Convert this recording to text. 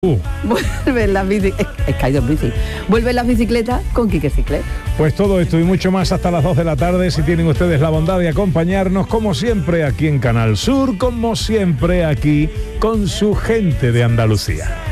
Vuelven las bicicletas. He caído en bici. Vuelven las bicicletas con Quique Ciclés. Pues todo esto y mucho más hasta las 2 de la tarde, si tienen ustedes la bondad de acompañarnos, como siempre aquí en Canal Sur, como siempre aquí con su gente de Andalucía.